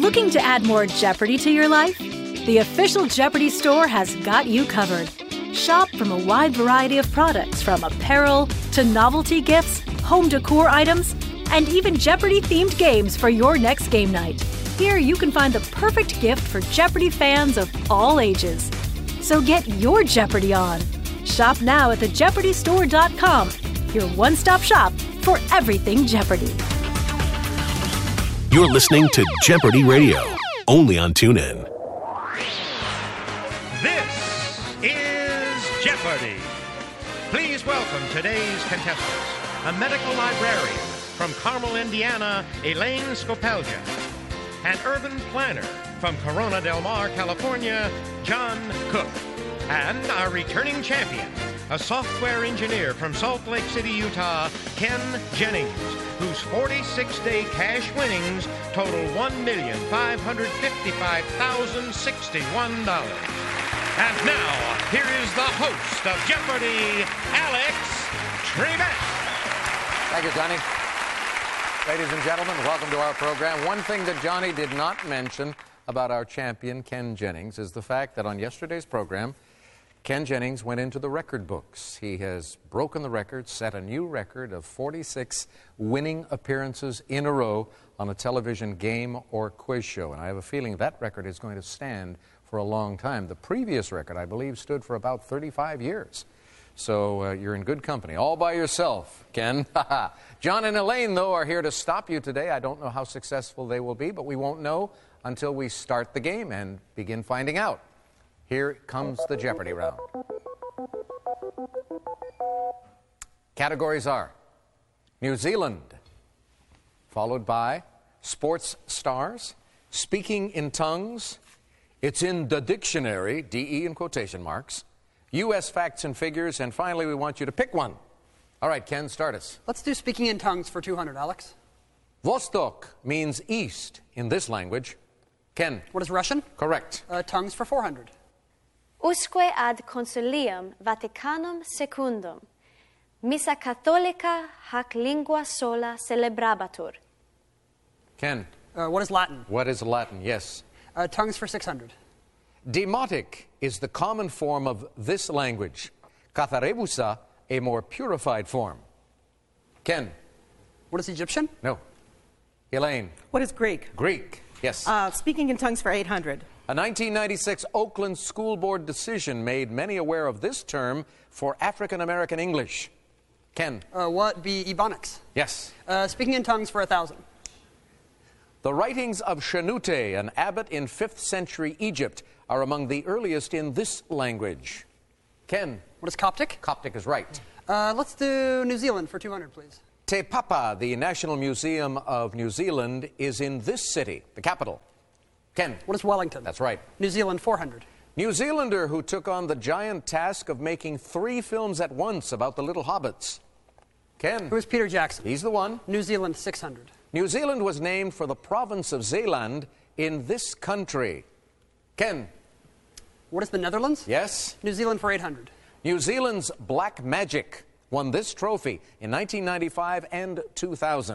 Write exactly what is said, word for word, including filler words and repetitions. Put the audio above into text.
Looking to add more Jeopardy to your life? The official Jeopardy store has got you covered. Shop from a wide variety of products, from apparel to novelty gifts, home decor items, and even Jeopardy-themed games for your next game night. Here you can find the perfect gift for Jeopardy fans of all ages. So get your Jeopardy on. Shop now at the jeopardy store dot com, your one-stop shop for everything Jeopardy. You're listening to Jeopardy Radio, only on TuneIn. This is Jeopardy! Please welcome today's contestants. A medical librarian from Carmel, Indiana, Elaine Scopelja. An urban planner from Corona del Mar, California, John Cook. And our returning champion, a software engineer from Salt Lake City, Utah, Ken Jennings, whose forty-six day cash winnings total one million five hundred fifty-five thousand sixty-one dollars. And now, here is the host of Jeopardy, Alex Trebek. Thank you, Johnny. Ladies and gentlemen, welcome to our program. One thing that Johnny did not mention about our champion, Ken Jennings, is the fact that on yesterday's program, Ken Jennings went into the record books. He has broken the record, set a new record of forty-six winning appearances in a row on a television game or quiz show. And I have a feeling that record is going to stand for a long time. The previous record, I believe, stood for about thirty-five years. So uh, you're in good company, all by yourself, Ken. John and Elaine, though, are here to stop you today. I don't know how successful they will be, but we won't know until we start the game and begin finding out. Here comes the Jeopardy round. Categories are New Zealand, followed by sports stars, speaking in tongues, it's in the dictionary, D E in quotation marks, U S facts and figures, and finally we want you to pick one. All right, Ken, start us. Let's do speaking in tongues for two hundred, Alex. Vostok means east in this language. Ken. What is Russian? Correct. Uh, tongues for four hundred. Usque ad consilium Vaticanum secundum, missa catholica hac lingua sola celebrabatur. Ken. Uh, what is Latin? What is Latin? Yes. Uh, tongues for six hundred. Demotic is the common form of this language. Katharebusa, a more purified form. Ken. What is Egyptian? No. Elaine. What is Greek? Greek, yes. Uh, speaking in tongues for eight hundred. A nineteen ninety-six Oakland School Board decision made many aware of this term for African-American English. Ken. Uh, what be Ebonics? Yes. Uh, speaking in tongues for a thousand. The writings of Shenute, an abbot in fifth century Egypt, are among the earliest in this language. Ken. What is Coptic? Coptic is right. Uh, let's do New Zealand for two hundred, please. Te Papa, the National Museum of New Zealand, is in this city, the capital. Ken. What is Wellington? That's right. New Zealand, four hundred. New Zealander who took on the giant task of making three films at once about the little hobbits. Ken. Who is Peter Jackson? He's the one. New Zealand, six hundred. New Zealand was named for the province of Zeeland in this country. Ken. What is the Netherlands? Yes. New Zealand for eight hundred. New Zealand's Black Magic won this trophy in nineteen ninety-five and two thousand.